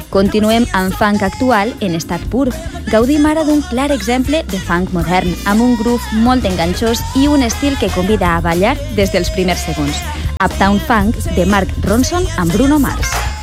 Continuem amb funk actual en estat pur. Gaudim ara d'un clar exemple de funk modern, amb un groove molt enganxós i un estil que convida a ballar des dels primers segons. Uptown Funk, de Mark Ronson amb Bruno Mars.